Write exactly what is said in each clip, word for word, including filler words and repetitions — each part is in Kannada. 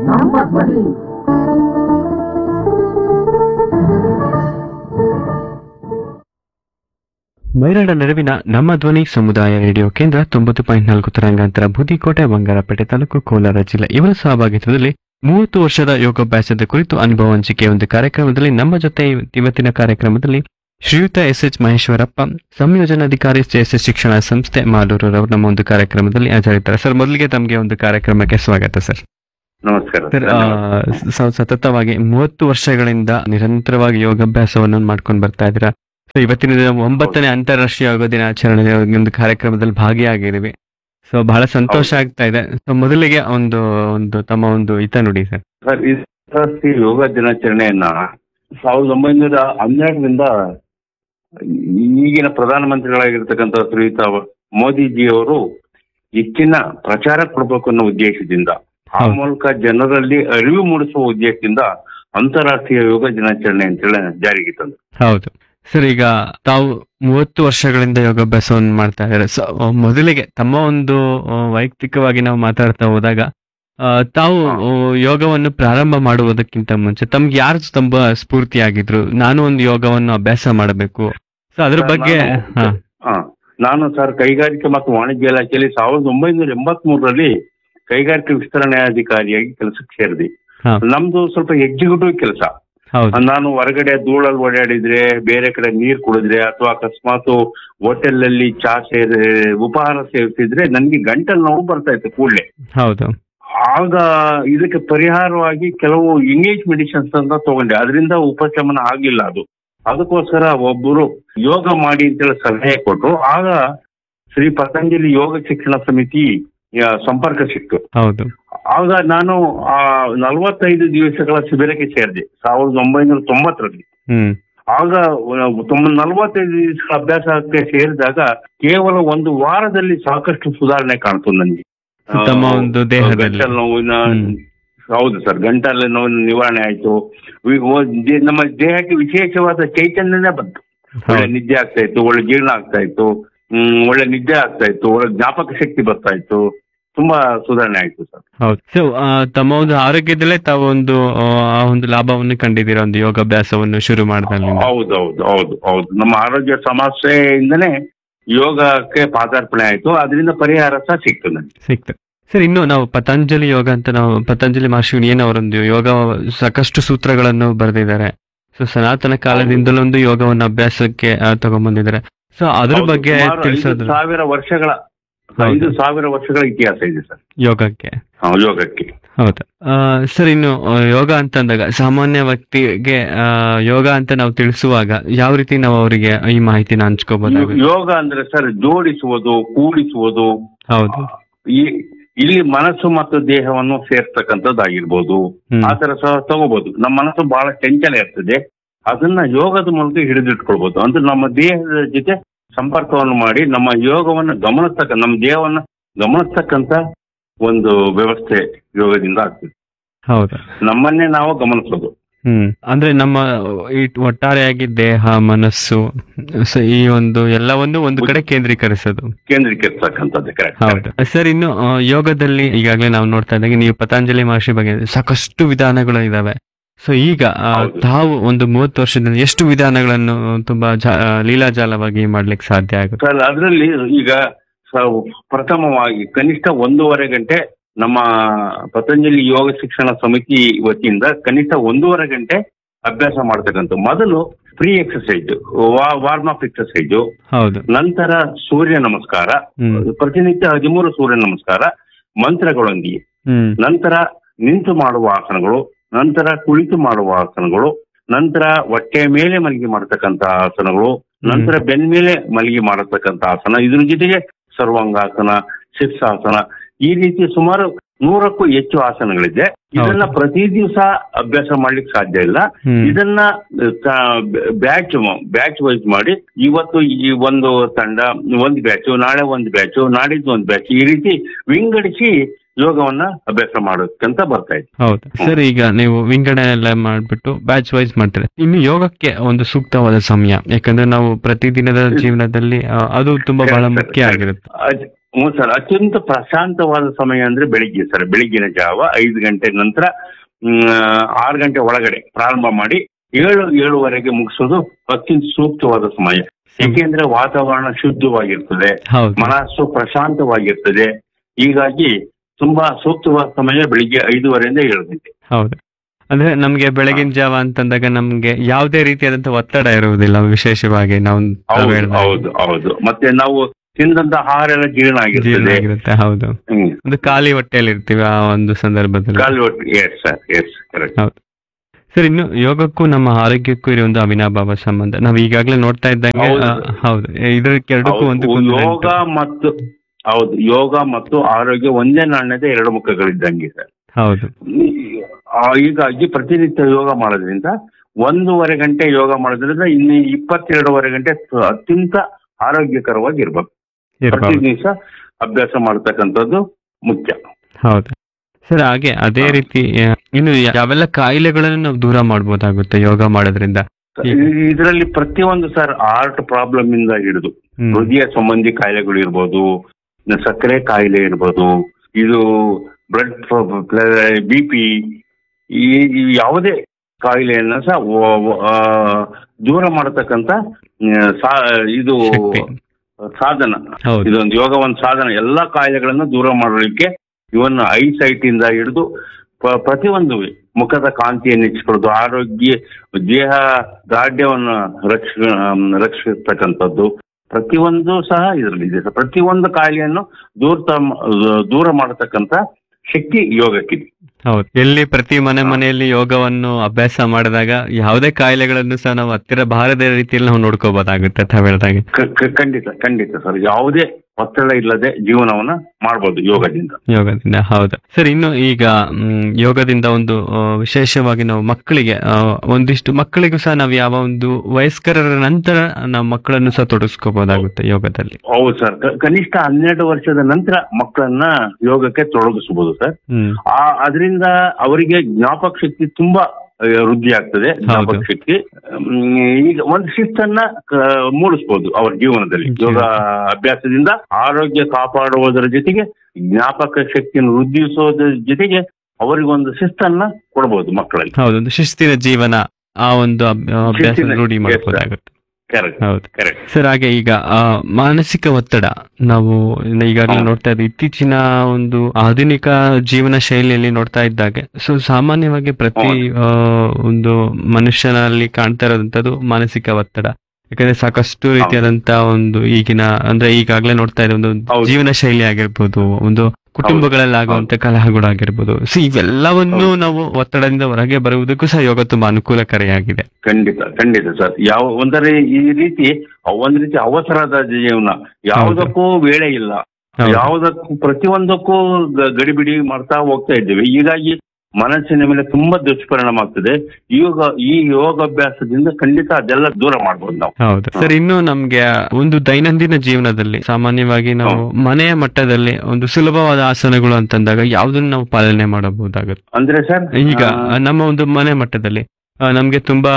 ನಮ್ಮ ಧ್ವನಿ. ಮೈರಾಡ ನೆರವಿನ ನಮ್ಮ ಧ್ವನಿ ಸಮುದಾಯ ರೇಡಿಯೋ ಕೇಂದ್ರ ತೊಂಬತ್ತು ಪಾಯಿಂಟ್ ನಾಲ್ಕು ತರಂಗಾಂತರ ಬೂದಿಕೋಟೆ, ಬಂಗಾರಪೇಟೆ ತಾಲೂಕು, ಕೋಲಾರ ಜಿಲ್ಲೆ ಇವರ ಸಹಭಾಗಿತ್ವದಲ್ಲಿ ಮೂವತ್ತು ವರ್ಷದ ಯೋಗಾಭ್ಯಾಸದ ಕುರಿತು ಅನುಭವ ಹಂಚಿಕೆ ಒಂದು ಕಾರ್ಯಕ್ರಮದಲ್ಲಿ ನಮ್ಮ ಜೊತೆ ಇವತ್ತಿನ ಕಾರ್ಯಕ್ರಮದಲ್ಲಿ ಶ್ರೀಯುತ S H Maheshwarappa, ಸಂಯೋಜನಾಧಿಕಾರಿ S S ಶಿಕ್ಷಣ ಸಂಸ್ಥೆ ಮಾಲೂರವರು ನಮ್ಮ ಒಂದು ಕಾರ್ಯಕ್ರಮದಲ್ಲಿ ಹಾಜರಿದ್ದಾರೆ. ಸರ್, ಮೊದಲಿಗೆ ತಮಗೆ ಒಂದು ಕಾರ್ಯಕ್ರಮಕ್ಕೆ ಸ್ವಾಗತ ಸರ್. ನಮಸ್ಕಾರ ಸರ್. ಸತತವಾಗಿ ಮೂವತ್ತು ವರ್ಷಗಳಿಂದ ನಿರಂತರವಾಗಿ ಯೋಗಾಭ್ಯಾಸವನ್ನು ಮಾಡ್ಕೊಂಡು ಬರ್ತಾ ಇದ್ದೀರಾ. ಸೊ ಇವತ್ತಿನ ದಿನ ಒಂಬತ್ತನೇ ಅಂತಾರಾಷ್ಟ್ರೀಯ ಯೋಗ ದಿನಾಚರಣೆ ಒಂದು ಕಾರ್ಯಕ್ರಮದಲ್ಲಿ ಭಾಗಿಯಾಗಿದ್ದೀವಿ. ಸೊ ಬಹಳ ಸಂತೋಷ ಆಗ್ತಾ ಇದೆ. ಸೊ ಮೊದಲಿಗೆ ಒಂದು ಒಂದು ತಮ್ಮ ಒಂದು ಹಿತ ನುಡಿ ಸರ್. ಸರ್, ಈ ಅಂತಾರಾಷ್ಟ್ರೀಯ ಯೋಗ ದಿನಾಚರಣೆಯನ್ನ ಸಾವಿರದ ಒಂಬೈನೂರ ಹನ್ನೆರಡರಿಂದ ಈಗಿನ ಪ್ರಧಾನಮಂತ್ರಿಗಳಾಗಿರ್ತಕ್ಕಂಥ ಶ್ರೀಯುತ ಮೋದಿಜಿಯವರು ಹೆಚ್ಚಿನ ಪ್ರಚಾರ ಕೊಡಬೇಕು ಅನ್ನೋ ಉದ್ದೇಶದಿಂದ, ಆ ಮೂಲಕ ಜನರಲ್ಲಿ ಅರಿವು ಮೂಡಿಸುವ ಉದ್ದೇಶದಿಂದ ಅಂತಾರಾಷ್ಟ್ರೀಯ ಯೋಗ ದಿನಾಚರಣೆ ಅಂತೇಳಿ ಜಾರಿಗೆ ತಂದರು. ಹೌದು ಸರ್, ಈಗ ತಾವು ಮೂವತ್ತು ವರ್ಷಗಳಿಂದ ಯೋಗಾಭ್ಯಾಸವನ್ನು ಮಾಡ್ತಾ ಇದ್ದಾರೆ. ಸೊ ಮೊದಲಿಗೆ ತಮ್ಮ ಒಂದು ವೈಯಕ್ತಿಕವಾಗಿ ನಾವು ಮಾತಾಡ್ತಾ ಹೋದಾಗ ತಾವು ಯೋಗವನ್ನು ಪ್ರಾರಂಭ ಮಾಡುವುದಕ್ಕಿಂತ ಮುಂಚೆ ತಮ್ಗೆ ಯಾರು ತುಂಬಾ ಸ್ಫೂರ್ತಿಯಾಗಿದ್ರು, ನಾನು ಒಂದು ಯೋಗವನ್ನು ಅಭ್ಯಾಸ ಮಾಡಬೇಕು, ಸೊ ಅದ್ರ ಬಗ್ಗೆ? ನಾನು ಸರ್ ಕೈಗಾರಿಕೆ ಮತ್ತು ವಾಣಿಜ್ಯ ಇಲಾಖೆಯಲ್ಲಿ ಸಾವಿರದ ಒಂಬೈನೂರ ಎಂಬತ್ ಮೂರರಲ್ಲಿ ಕೈಗಾರಿಕೆ ವಿಸ್ತರಣಾಧಿಕಾರಿಯಾಗಿ ಕೆಲಸಕ್ಕೆ ಸೇರಿದೆ. ನಮ್ದು ಸ್ವಲ್ಪ ಎಕ್ಸಿಕ್ಯೂಟಿವ್ ಕೆಲಸ. ನಾನು ಹೊರಗಡೆ ಧೂಳಲ್ಲಿ ಓಡಾಡಿದ್ರೆ, ಬೇರೆ ಕಡೆ ನೀರ್ ಕುಡಿದ್ರೆ, ಅಥವಾ ಅಕಸ್ಮಾತ್ ಹೋಟೆಲ್ ಅಲ್ಲಿ ಚಾ ಸೇರಿ ಉಪಹಾರ ಸೇವಿಸಿದ್ರೆ ನನ್ಗೆ ಗಂಟಲು ನೋವು ಬರ್ತಾ ಇತ್ತು ಕೂಡಲೇ. ಹೌದು. ಆಗ ಇದಕ್ಕೆ ಪರಿಹಾರವಾಗಿ ಕೆಲವು ಇಂಗ್ಲಿಷ್ ಮೆಡಿಸಿನ್ಸ್ ಅಂತ ತಗೊಂಡೆ. ಅದರಿಂದ ಉಪಶಮನ ಆಗಿಲ್ಲ. ಅದು ಅದಕ್ಕೋಸ್ಕರ ಒಬ್ಬರು ಯೋಗ ಮಾಡಿ ಅಂತೇಳಿ ಸಲಹೆ ಕೊಟ್ಟರು. ಆಗ ಶ್ರೀ ಪತಂಜಲಿ ಯೋಗ ಶಿಕ್ಷಣ ಸಮಿತಿ ಸಂಪರ್ಕ ಸಿಕ್ತು. ಹೌದು. ಆಗ ನಾನು ಆ ನಲವತ್ತೈದು ದಿವಸಗಳ ಶಿಬಿರಕ್ಕೆ ಸೇರಿದೆ ಸಾವಿರದ ಒಂಬೈನೂರ ತೊಂಬತ್ತರಲ್ಲಿ. ಆಗ ನಲವತ್ತೈದು ದಿವಸಗಳ ಅಭ್ಯಾಸಕ್ಕೆ ಸೇರಿದಾಗ ಕೇವಲ ಒಂದು ವಾರದಲ್ಲಿ ಸಾಕಷ್ಟು ಸುಧಾರಣೆ ಕಾಣ್ತು ನನಗೆ. ಒಂದು ದೇಹದಲ್ಲಿ ಗಂಟಲು ನೋವಿನ, ಹೌದು ಸರ್, ಗಂಟಲು ನೋವಿನ ನಿವಾರಣೆ ಆಯ್ತು. ನಮ್ಮ ದೇಹಕ್ಕೆ ವಿಶೇಷವಾದ ಚೈತನ್ಯನೇ ಬಂತು. ಒಳ್ಳೆ ನಿದ್ದೆ ಆಗ್ತಾ ಇತ್ತು, ಒಳ್ಳೆ ಜೀರ್ಣ ಆಗ್ತಾ ಇತ್ತು, ಹ್ಮ್ ಒಳ್ಳೆ ನಿದ್ದೆ ಆಗ್ತಾ ಇತ್ತು, ಒಳ್ಳೆ ಜ್ಞಾಪಕ ಶಕ್ತಿ ಬರ್ತಾ ಇತ್ತು. ತುಂಬಾ ಸುಧಾರಣೆ ಆಯ್ತು ಸರ್. ಹೌದು. ಸೊ ತಮ್ಮ ಒಂದು ಆರೋಗ್ಯದಲ್ಲೇ ತಾವು ಒಂದು ಆ ಒಂದು ಲಾಭವನ್ನು ಕಂಡಿದ್ದೀರಾ ಒಂದು ಯೋಗಾಭ್ಯಾಸವನ್ನು ಶುರು ಮಾಡಿದಲ್ಲಿ? ಹೌದು ಹೌದು ಹೌದು ಹೌದು ನಮ್ಮ ಆರೋಗ್ಯ ಸಮಸ್ಯೆಯಿಂದನೇ ಯೋಗಕ್ಕೆ ಪಾದಾರ್ಪಣೆ ಆಯ್ತು. ಅದರಿಂದ ಪರಿಹಾರ ಸಹ ಸಿಕ್ತು ನನಗೆ. ಸಿಕ್ತು ಸರ್. ಇನ್ನು ನಾವು ಪತಂಜಲಿ ಯೋಗ ಅಂತ, ನಾವು ಪತಂಜಲಿ ಮಹರ್ಷಿ ಏನವರೊಂದು ಯೋಗ ಸಾಕಷ್ಟು ಸೂತ್ರಗಳನ್ನು ಬರೆದಿದ್ದಾರೆ. ಸೊ ಸನಾತನ ಕಾಲದಿಂದಲೂ ಒಂದು ಯೋಗವನ್ನು ಅಭ್ಯಾಸಕ್ಕೆ ತಗೊಂಡ್ಬಂದಿದ್ದಾರೆ. ಸೊ ಅದ್ರ ಬಗ್ಗೆ ತಿಳಿಸೋದು? ಸಾವಿರ ವರ್ಷಗಳ ಐದು ಸಾವಿರ ವರ್ಷಗಳ ಇತಿಹಾಸ ಇದೆ ಸರ್ ಯೋಗಕ್ಕೆ. ಯೋಗಕ್ಕೆ ಹೌದಾ ಸರ್. ಇನ್ನು ಯೋಗ ಅಂತಂದಾಗ ಸಾಮಾನ್ಯ ವ್ಯಕ್ತಿಗೆ ಯೋಗ ಅಂತ ನಾವು ತಿಳಿಸುವಾಗ ಯಾವ ರೀತಿ ನಾವು ಅವರಿಗೆ ಈ ಮಾಹಿತಿನ ಹಂಚ್ಕೋಬಹುದು? ಯೋಗ ಅಂದ್ರೆ ಸರ್ ಜೋಡಿಸುವುದು, ಕೂಡಿಸುವುದು. ಹೌದು. ಈ ಇಲ್ಲಿ ಮನಸ್ಸು ಮತ್ತು ದೇಹವನ್ನು ಸೇರ್ತಕ್ಕಂಥದ್ದಾಗಿರ್ಬೋದು. ಆ ತರ ಸಹ ತಗೋಬಹುದು. ನಮ್ಮ ಮನಸ್ಸು ಬಹಳ ಚಂಚಲ ಇರ್ತದೆ, ಅದನ್ನ ಯೋಗದ ಮೂಲಕ ಹಿಡಿದಿಟ್ಕೊಳ್ಬಹುದು. ಅಂದ್ರೆ ನಮ್ಮ ದೇಹದ ಜೊತೆ ಸಂಪರ್ಕವನ್ನು ಮಾಡಿ ನಮ್ಮ ಯೋಗವನ್ನು ಗಮನಿಸ್ತಕ್ಕ, ನಮ್ಮ ದೇಹವನ್ನು ಗಮನಿಸ್ತಕ್ಕಂತ ಒಂದು ವ್ಯವಸ್ಥೆ ಯೋಗದಿಂದ ಆಗ್ತದೆ. ಹೌದಾ? ನಮ್ಮನ್ನೇ ನಾವು ಗಮನಿಸೋದು. ಹ್ಮ್ ಅಂದ್ರೆ ನಮ್ಮ ಒಟ್ಟಾರೆಯಾಗಿ ದೇಹ, ಮನಸ್ಸು, ಈ ಒಂದು ಎಲ್ಲವನ್ನು ಒಂದು ಕಡೆ ಕೇಂದ್ರೀಕರಿಸೋದು, ಕೇಂದ್ರೀಕರಿಸತಕ್ಕಂಥದ್ದು. ಹೌದು ಸರ್. ಇನ್ನು ಯೋಗದಲ್ಲಿ ಈಗಾಗಲೇ ನಾವು ನೋಡ್ತಾ ಇದ್ದಾಗ ನೀವು ಪತಂಜಲಿ ಮಹರ್ಷಿ ಬಗ್ಗೆ ಸಾಕಷ್ಟು ವಿಧಾನಗಳು ಇದಾವೆ. ಸೊ ಈಗ ತಾವು ಒಂದು ಮೂವತ್ತು ವರ್ಷದಿಂದ ಎಷ್ಟು ವಿಧಾನಗಳನ್ನು ತುಂಬಾ ಲೀಲಾಜಾಲವಾಗಿ ಮಾಡ್ಲಿಕ್ಕೆ ಸಾಧ್ಯ ಆಗುತ್ತೆ? ಸರ್ ಅದರಲ್ಲಿ ಈಗ ಪ್ರಥಮವಾಗಿ ಕನಿಷ್ಠ ಒಂದೂವರೆ ಗಂಟೆ ನಮ್ಮ ಪತಂಜಲಿ ಯೋಗ ಶಿಕ್ಷಣ ಸಮಿತಿ ವತಿಯಿಂದ ಕನಿಷ್ಠ ಒಂದೂವರೆ ಗಂಟೆ ಅಭ್ಯಾಸ ಮಾಡ್ತಕ್ಕಂಥ. ಮೊದಲು ಪ್ರೀ ಎಕ್ಸರ್ಸೈಜ್, ವಾರ್ಮ್ ಅಪ್ ಎಕ್ಸರ್ಸೈಜು. ಹೌದು. ನಂತರ ಸೂರ್ಯ ನಮಸ್ಕಾರ, ಪ್ರತಿನಿತ್ಯ ಹದಿಮೂರು ಸೂರ್ಯ ನಮಸ್ಕಾರ ಮಂತ್ರಗಳೊಂದಿಗೆ. ನಂತರ ನಿಂತು ಮಾಡುವ ಆಸನಗಳು, ನಂತರ ಕುಳಿತು ಮಾಡುವ ಆಸನಗಳು, ನಂತರ ಹೊಟ್ಟೆ ಮೇಲೆ ಮಲಗಿ ಮಾಡತಕ್ಕಂತ ಆಸನಗಳು, ನಂತರ ಬೆನ್ನ ಮೇಲೆ ಮಲಗಿ ಮಾಡತಕ್ಕಂತ ಆಸನ, ಇದ್ರ ಜೊತೆಗೆ ಸರ್ವಾಂಗಾಸನ, ಶೀರ್ಷಾಸನ, ಈ ರೀತಿ ಸುಮಾರು ನೂರಕ್ಕೂ ಹೆಚ್ಚು ಆಸನಗಳಿದೆ. ಇದನ್ನ ಪ್ರತಿ ದಿವಸ ಅಭ್ಯಾಸ ಮಾಡ್ಲಿಕ್ಕೆ ಸಾಧ್ಯ ಇಲ್ಲ. ಇದನ್ನ ಬ್ಯಾಚ್ ಬ್ಯಾಚ್ ವೈಸ್ ಮಾಡಿ, ಇವತ್ತು ಈ ಒಂದು ತಂಡ ಒಂದು ಬ್ಯಾಚು, ನಾಳೆ ಒಂದು ಬ್ಯಾಚು, ನಾಡಿದ್ದು ಒಂದು ಬ್ಯಾಚ್, ಈ ರೀತಿ ವಿಂಗಡಿಸಿ ಯೋಗವನ್ನ ಅಭ್ಯಾಸ ಮಾಡೋಕ್ಕಂತ ಬರ್ತಾ ಇದೆ. ಹೌದು ಸರ್. ಈಗ ನೀವು ವಿಂಗಡಣೆ ಎಲ್ಲ ಮಾಡ್ಬಿಟ್ಟು ಬ್ಯಾಚ್ ವೈಸ್ ಮಾಡ್ತಾರೆ. ಇನ್ನು ಯೋಗಕ್ಕೆ ಒಂದು ಸೂಕ್ತವಾದ ಸಮಯ, ಯಾಕಂದ್ರೆ ನಾವು ಪ್ರತಿದಿನದ ಜೀವನದಲ್ಲಿ ಅದು ತುಂಬಾ ಬಹಳ ಮುಖ್ಯ ಆಗಿರುತ್ತೆ. ಹ್ಞೂ ಸರ್, ಅತ್ಯಂತ ಪ್ರಶಾಂತವಾದ ಸಮಯ ಅಂದ್ರೆ ಬೆಳಿಗ್ಗೆ ಸರ್. ಬೆಳಿಗ್ಗಿನ ಜಾವ ಐದು ಗಂಟೆ ನಂತರ ಆರು ಗಂಟೆ ಒಳಗಡೆ ಪ್ರಾರಂಭ ಮಾಡಿ ಏಳು ಏಳುವರೆಗೆ ಮುಗಿಸೋದು ಅತ್ಯಂತ ಸೂಕ್ತವಾದ ಸಮಯ. ಏಕೆಂದ್ರೆ ವಾತಾವರಣ ಶುದ್ಧವಾಗಿರ್ತದೆ, ಮನಸ್ಸು ಪ್ರಶಾಂತವಾಗಿರ್ತದೆ. ಹೀಗಾಗಿ ತುಂಬಾ ಸೂಕ್ತವಾದ ಸಮಯ ಬೆಳಿಗ್ಗೆ ಐದೂವರೆಯಿಂದ ಏಳು ಗಂಟೆ. ಹೌದು, ಅಂದ್ರೆ ನಮ್ಗೆ ಬೆಳಗಿನ ಜಾವ ಅಂತಂದಾಗ ನಮ್ಗೆ ಯಾವುದೇ ರೀತಿಯಾದಂತ ಒತ್ತಡ ಇರುವುದಿಲ್ಲ. ವಿಶೇಷವಾಗಿ ನಾವು ಹೌದು ಹೌದು ಮತ್ತೆ ನಾವು ತಿಂದಂತ ಆಹಾರ ಎಲ್ಲ ಜೀರ್ಣ ಆಗಿರುತ್ತೆ. ಹೌದು, ಒಂದು ಖಾಲಿ ಹೊಟ್ಟೆಯಲ್ಲಿ ಇರ್ತೀವಿ ಆ ಒಂದು ಸಂದರ್ಭದಲ್ಲಿ. ಖಾಲಿ ಹೊಟ್ಟೆ, ಎಸ್ ಸರ್, ಎಸ್ ಕರೆಕ್ಟ್. ಹೌದು ಸರ್, ಇನ್ನು ಯೋಗಕ್ಕೂ ನಮ್ಮ ಆರೋಗ್ಯಕ್ಕೂ ಇರೋ ಒಂದು ಅವಿನಾಭಾವ ಸಂಬಂಧ ನಾವು ಈಗಾಗಲೇ ನೋಡ್ತಾ ಇದ್ದಂಗೆ. ಹೌದು, ಇದಕ್ಕೆರಡಕ್ಕೂ ಒಂದು ಯೋಗ ಮತ್ತು ಹೌದು ಯೋಗ ಮತ್ತು ಆರೋಗ್ಯ ಒಂದೇ ನಾಣ್ಯದ ಎರಡು ಮುಖಗಳಿದ್ದಂಗೆ ಸರ್. ಹೌದು, ಹೀಗಾಗಿ ಪ್ರತಿನಿತ್ಯ ಯೋಗ ಮಾಡೋದ್ರಿಂದ ಒಂದೂವರೆ ಗಂಟೆ ಯೋಗ ಮಾಡೋದ್ರಿಂದ ಇನ್ನು ಇಪ್ಪತ್ತೆರಡೂವರೆ ಗಂಟೆ ಅತ್ಯಂತ ಆರೋಗ್ಯಕರವಾಗಿ ಇರ್ಬೇಕು. ಪ್ರತಿ ದಿವಸ ಅಭ್ಯಾಸ ಮಾಡ್ತಕ್ಕಂಥದ್ದು ಮುಖ್ಯ. ಹೌದು ಸರ್, ಹಾಗೆ ಅದೇ ರೀತಿ ಇನ್ನು ಯಾವೆಲ್ಲ ಕಾಯಿಲೆಗಳನ್ನು ನಾವು ದೂರ ಮಾಡ್ಬೋದಾಗುತ್ತೆ ಯೋಗ ಮಾಡೋದ್ರಿಂದ? ಇದರಲ್ಲಿ ಪ್ರತಿಯೊಂದು ಸರ್, ಹಾರ್ಟ್ ಪ್ರಾಬ್ಲಮ್ ಇಂದ ಹಿಡಿದು ಹೃದಯ ಸಂಬಂಧಿ ಕಾಯಿಲೆಗಳು ಇರ್ಬೋದು, ಸಕ್ಕರೆ ಕಾಯಿಲೆ ಇರ್ಬೋದು, ಇದು ಬ್ಲಡ್ ಬಿ ಪಿ, ಈ ಯಾವುದೇ ಕಾಯಿಲೆಯನ್ನ ಸಹ ದೂರ ಮಾಡತಕ್ಕಂತ ಇದು ಸಾಧನ. ಇದೊಂದು ಯೋಗ ಒಂದು ಸಾಧನ. ಎಲ್ಲಾ ಕಾಯಿಲೆಗಳನ್ನ ದೂರ ಮಾಡಲಿಕ್ಕೆ ಇವನ್ ಐ ಸೈಟ್ ಇಂದ ಹಿಡಿದು ಪ್ರತಿಯೊಂದು ಮುಖದ ಕಾಂತಿಯನ್ನು ಹೆಚ್ಚಿಕೊಳ್ಳೋದು, ಆರೋಗ್ಯ ದೇಹ ದಾರ್ಢ್ಯವನ್ನು ರಕ್ಷ ರಕ್ಷಿಸ್ತಕ್ಕಂಥದ್ದು ಪ್ರತಿಯೊಂದು ಸಹ ಇದರಲ್ಲಿದೆ. ಪ್ರತಿಯೊಂದು ಕಾಯಿಲೆಯನ್ನು ದೂರ ದೂರ ಮಾಡತಕ್ಕಂತ ಶಕ್ತಿ ಯೋಗಕ್ಕಿದೆ. ಹೌದು, ಎಲ್ಲಿ ಪ್ರತಿ ಮನೆ ಮನೆಯಲ್ಲಿ ಯೋಗವನ್ನು ಅಭ್ಯಾಸ ಮಾಡಿದಾಗ ಯಾವುದೇ ಕಾಯಿಲೆಗಳನ್ನು ಸಹ ನಾವು ಹತ್ತಿರ ಬಾರದ ರೀತಿಯಲ್ಲಿ ನಾವು ನೋಡ್ಕೋಬಹುದಾಗುತ್ತೆ ಅಂತ ಹೇಳಿದಾಗೆ. ಖಂಡಿತ ಖಂಡಿತ ಸರ್, ಯಾವುದೇ ಒತ್ತಡ ಇಲ್ಲದೆ ಜೀವನವನ್ನ ಮಾಡಬಹುದು ಯೋಗದಿಂದ. ಯೋಗದಿಂದ ಹೌದು ಸರ್. ಇನ್ನು ಈಗ ಯೋಗದಿಂದ ಒಂದು ವಿಶೇಷವಾಗಿ ನಾವು ಮಕ್ಕಳಿಗೆ ಒಂದಿಷ್ಟು ಮಕ್ಕಳಿಗೂ ಸಹ ನಾವು ಯಾವ ಒಂದು ವಯಸ್ಕರರ ನಂತರ ನಾವು ಮಕ್ಕಳನ್ನು ಸಹ ತೊಡಗಿಸ್ಕೋಬಹುದಾಗುತ್ತೆ ಯೋಗದಲ್ಲಿ. ಹೌದು ಸರ್, ಕನಿಷ್ಠ ಹನ್ನೆರಡು ವರ್ಷದ ನಂತರ ಮಕ್ಕಳನ್ನ ಯೋಗಕ್ಕೆ ತೊಡಗಿಸಬಹುದು ಸರ್. ಅದರಿಂದ ಅವರಿಗೆ ಜ್ಞಾಪಕ ಶಕ್ತಿ ತುಂಬಾ ವೃದ್ಧಿ ಆಗ್ತದೆ. ಜ್ಞಾಪಕ ಶಕ್ತಿ ಈಗ ಒಂದು ಶಿಸ್ತನ್ನ ಮೂಡಿಸಬಹುದು ಅವರ ಜೀವನದಲ್ಲಿ. ಯೋಗ ಅಭ್ಯಾಸದಿಂದ ಆರೋಗ್ಯ ಕಾಪಾಡುವುದರ ಜೊತೆಗೆ ಜ್ಞಾಪಕ ಶಕ್ತಿಯನ್ನು ವೃದ್ಧಿಸೋದ್ರ ಜೊತೆಗೆ ಅವರಿಗೊಂದು ಶಿಸ್ತನ್ನ ಕೊಡಬಹುದು ಮಕ್ಕಳಲ್ಲಿ. ಹೌದು, ಒಂದು ಶಿಸ್ತಿನ ಜೀವನ ಆ ಒಂದು ಅಭ್ಯಾಸ ರೂಢಿ ಮಾಡಬಹುದಾಗುತ್ತೆ. ಹೌದು ಸರ್. ಹಾಗೆ ಈಗ ಮಾನಸಿಕ ಒತ್ತಡ ನಾವು ಈಗಾಗಲೇ ನೋಡ್ತಾ ಇದ್ದೀವಿ. ಇತ್ತೀಚಿನ ಒಂದು ಆಧುನಿಕ ಜೀವನ ಶೈಲಿಯಲ್ಲಿ ನೋಡ್ತಾ ಇದ್ದಾಗ ಸೊ ಸಾಮಾನ್ಯವಾಗಿ ಪ್ರತಿ ಒಂದು ಮನುಷ್ಯನಲ್ಲಿ ಕಾಣ್ತಾ ಇರೋದಂಥದ್ದು ಮಾನಸಿಕ ಒತ್ತಡ. ಯಾಕಂದ್ರೆ ಸಾಕಷ್ಟು ರೀತಿಯಾದಂತ ಒಂದು ಈಗಿನ ಅಂದ್ರೆ ಈಗಾಗಲೇ ನೋಡ್ತಾ ಇರೋ ಒಂದು ಜೀವನ ಶೈಲಿ ಆಗಿರ್ಬೋದು, ಒಂದು ಕುಟುಂಬಗಳಲ್ಲಿ ಆಗುವಂತ ಕಲಹಗಳಾಗಿರ್ಬೋದು. ಸೊ ಇವೆಲ್ಲವನ್ನು ನಾವು ಒತ್ತಡದಿಂದ ಹೊರಗೆ ಬರುವುದಕ್ಕೂ ಸಹ ಯೋಗ ತುಂಬಾ ಅನುಕೂಲಕಾರಿಯಾಗಿದೆ. ಖಂಡಿತ ಖಂಡಿತ ಸರ್. ಯಾವ ಒಂದರೆ ಈ ರೀತಿ ಒಂದ್ ರೀತಿ ಅವಸರದ ಜೀವನ, ಯಾವುದಕ್ಕೂ ವೇಳೆ ಇಲ್ಲ, ಯಾವುದಕ್ಕೂ ಪ್ರತಿಯೊಂದಕ್ಕೂ ಗಡಿಬಿಡಿ ಮಾಡ್ತಾ ಹೋಗ್ತಾ ಇದ್ದೇವೆ. ಹೀಗಾಗಿ ಮನಸ್ಸಿನ ಮೇಲೆ ತುಂಬಾ ದುಷ್ಪರಿಣಾಮ ಆಗ್ತದೆ. ಯೋಗ ಈ ಯೋಗಾಭ್ಯಾಸದಿಂದ ಖಂಡಿತ ಅದೆಲ್ಲ ದೂರ ಮಾಡ್ಬೋದು ನಾವು. ಹೌದು ಸರ್. ಇನ್ನು ನಮ್ಗೆ ಒಂದು ದೈನಂದಿನ ಜೀವನದಲ್ಲಿ ಸಾಮಾನ್ಯವಾಗಿ ನಾವು ಮನೆಯ ಮಟ್ಟದಲ್ಲಿ ಒಂದು ಸುಲಭವಾದ ಆಸನಗಳು ಅಂತಂದಾಗ ಯಾವ್ದನ್ನ ನಾವು ಪಾಲನೆ ಮಾಡಬಹುದಾಗುತ್ತೆ ಅಂದ್ರೆ ಸರ್? ಈಗ ನಮ್ಮ ಒಂದು ಮನೆ ಮಟ್ಟದಲ್ಲಿ ನಮ್ಗೆ ತುಂಬಾ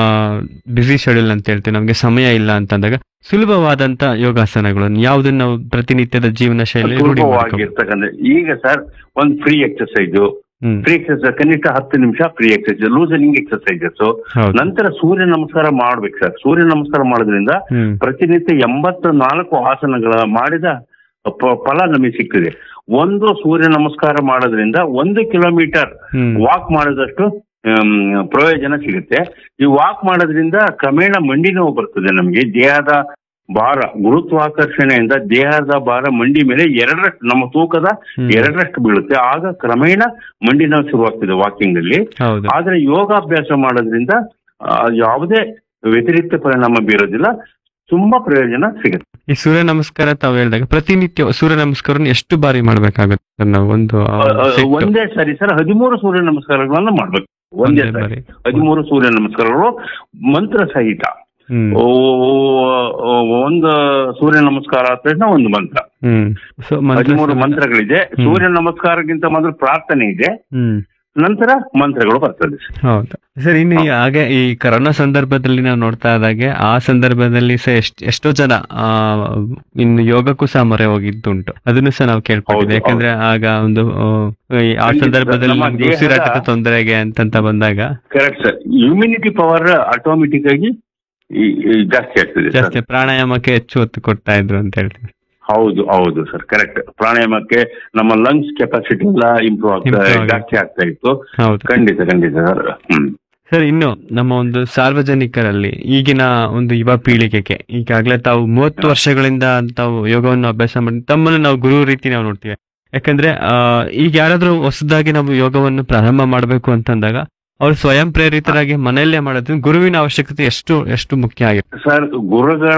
ಬಿಸಿ ಶೆಡ್ಯೂಲ್ ಅಂತ ಹೇಳ್ತೀವಿ, ನಮ್ಗೆ ಸಮಯ ಇಲ್ಲ ಅಂತಂದಾಗ ಸುಲಭವಾದಂತ ಯೋಗಾಸನಗಳನ್ನು ಯಾವ್ದನ್ನ ನಾವು ಪ್ರತಿನಿತ್ಯದ ಜೀವನ ಶೈಲಿ ಸುಲಭವಾಗಿರ್ತಕ್ಕಂಥ ಈಗ ಸರ್ ಒಂದು ಫ್ರೀ ಎಕ್ಸರ್ಸೈಜು, ಫ್ರೀ ಎಕ್ಸರ್ಸೈಸ್ ಕನಿಷ್ಠ ಹತ್ತು ನಿಮಿಷ ಫ್ರೀ ಎಕ್ಸರ್ಸೈಸ್, ಲೂಸನಿಂಗ್ ಎಕ್ಸರ್ಸೈಸಸ್. ನಂತರ ಸೂರ್ಯ ನಮಸ್ಕಾರ ಮಾಡ್ಬೇಕು ಸರ್. ಸೂರ್ಯ ನಮಸ್ಕಾರ ಮಾಡೋದ್ರಿಂದ ಪ್ರತಿನಿತ್ಯ ಎಂಬತ್ತ ನಾಲ್ಕು ಆಸನಗಳ ಮಾಡಿದ ಫಲ ನಮಗೆ ಸಿಗ್ತದೆ. ಒಂದು ಸೂರ್ಯ ನಮಸ್ಕಾರ ಮಾಡೋದ್ರಿಂದ ಒಂದು ಕಿಲೋಮೀಟರ್ ವಾಕ್ ಮಾಡಿದಷ್ಟು ಪ್ರಯೋಜನ ಸಿಗುತ್ತೆ. ಈ ವಾಕ್ ಮಾಡೋದ್ರಿಂದ ಕ್ರಮೇಣ ಮಂಡಿ ನೋವು ಬರ್ತದೆ ನಮ್ಗೆ. ದೇಹದ ಭಾರ, ಗುರುತ್ವಾಕರ್ಷಣೆಯಿಂದ ದೇಹದ ಭಾರ ಮಂಡಿ ಮೇಲೆ ಎರಡರಷ್ಟು, ನಮ್ಮ ತೂಕದ ಎರಡರಷ್ಟು ಬೀಳುತ್ತೆ. ಆಗ ಕ್ರಮೇಣ ಮಂಡಿ ನೋವು ಶುರುವಾಗ್ತದೆ ವಾಕಿಂಗ್ ಅಲ್ಲಿ. ಆದ್ರೆ ಯೋಗಾಭ್ಯಾಸ ಮಾಡೋದ್ರಿಂದ ಯಾವುದೇ ವ್ಯತಿರಿಕ್ತ ಪರಿಣಾಮ ಬೀರೋದಿಲ್ಲ, ತುಂಬಾ ಪ್ರಯೋಜನ ಸಿಗುತ್ತೆ. ಈ ಸೂರ್ಯ ನಮಸ್ಕಾರ ತಾವು ಹೇಳಿದಾಗ ಪ್ರತಿನಿತ್ಯ ಸೂರ್ಯ ನಮಸ್ಕಾರ ಎಷ್ಟು ಬಾರಿ ಮಾಡ್ಬೇಕಾಗುತ್ತೆ ನಾವು? ಒಂದು ಒಂದೇ ಸರಿ ಸರ್ ಹದಿಮೂರು ಸೂರ್ಯ ನಮಸ್ಕಾರಗಳನ್ನ ಮಾಡ್ಬೇಕು. ಒಂದೇ ಸರಿ ಹದಿಮೂರು ಸೂರ್ಯ ನಮಸ್ಕಾರಗಳು ಮಂತ್ರ ಸಹಿತ. ಒಂದು ಸೂರ್ಯ ನಮಸ್ಕಾರ ಆದ ತಕ್ಷಣ ಒಂದು ಮಂತ್ರ, ಹದಿಮೂರು ಮಂತ್ರಗಳಿದೆ. ಸೂರ್ಯ ನಮಸ್ಕಾರಕ್ಕಿಂತ ಮೊದಲು ಪ್ರಾರ್ಥನೆ ಇದೆ. ನಂತರ ಮಂತ್ರಗಳು ಬರ್ತದೆ. ಹೌದು ಸರ್. ಇನ್ನು ಈ ಹಾಗೆ ಈ ಕರೋನಾ ಸಂದರ್ಭದಲ್ಲಿ ನಾವು ನೋಡ್ತಾ ಇದ್ದಾಗೆ ಆ ಸಂದರ್ಭದಲ್ಲಿ ಸಹ ಎಷ್ಟ್ ಎಷ್ಟೋ ಜನ ಆ ಇನ್ನು ಯೋಗಕ್ಕೂ ಸಹ ಮೊರೆ ಹೋಗಿದ್ದುಂಟು. ಅದನ್ನು ಸಹ ನಾವು ಕೇಳ್ಕೊಂಡಿದ್ದೆ. ಹೌದು, ಯಾಕಂದ್ರೆ ಆಗ ಒಂದು ಆ, ಈ ಆ ಖಂಡಿತ. ಸಂದರ್ಭದಲ್ಲಿ ನಮ್ಮ ನಮ್ಗೆ ದೇಹದ- ಉಸಿರಾಟದ ತೊಂದರೆಗೆ ಅಂತಂತ ಬಂದಾಗ correct sir. Immunity power automatic ಆಗಿ ಈ- ಈ ಜಾಸ್ತಿ ಆಗ್ತದೆ ಸರ್. ಜಾಸ್ತಿ ಪ್ರಾಣಾಯಾಮಕ್ಕೆ ಹೆಚ್ಚು ಒತ್ತು ಕೊಡ್ತಾ ಇದ್ರು ಅಂತ ಹೇಳ್ತೀವಿ. ಹೌದು ಹೌದು ಸರ್, ಕರೆಕ್ಟ್. ಪ್ರಾಣಾಯಾಮಕ್ಕೆ ನಮ್ಮ ಲಂಗ್ಸ್ ಕೆಪಾಸಿಟಿ ಎಲ್ಲ ಇಂಪ್ರೂವ್ ಆಗ್ತಾ Improve ಆಗುತ್ತೆ. ಜಾಸ್ತಿ ಆಗ್ತಾ ಇತ್ತು. ಹೌದು ಖಂಡಿತ ಖಂಡಿತ ಸರ್. ಹ್ಮ್ ಸರ್. ಇನ್ನು ನಮ್ಮ ಒಂದು ಸಾರ್ವಜನಿಕರಲ್ಲಿ ಈಗಿನ ಒಂದು ಯುವ ಪೀಳಿಗೆಗೆ ಈಗಾಗಲೇ ತಾವು ಮೂವತ್ತು ವರ್ಷಗಳಿಂದ ತಾವು ಯೋಗವನ್ನು ಅಭ್ಯಾಸ ಮಾಡಿ ತಮ್ಮನ್ನು ನಾವು ಗುರು ರೀತಿ ನಾವು ನೋಡ್ತೀವಿ. ಯಾಕಂದ್ರೆ ಆ ಈಗ ಯಾರಾದ್ರೂ ಹೊಸದಾಗಿ ನಾವು ಯೋಗವನ್ನು ಪ್ರಾರಂಭ ಮಾಡಬೇಕು ಅಂತಂದಾಗ ಅವ್ರು ಸ್ವಯಂ ಪ್ರೇರಿತರಾಗಿ ಮನೆಯಲ್ಲೇ ಮಾಡೋದು ಗುರುವಿನ ಅವಶ್ಯಕತೆ ಎಷ್ಟು ಎಷ್ಟು ಮುಖ್ಯ ಆಗಿದೆ ಸರ್, ಗುರುಗಳ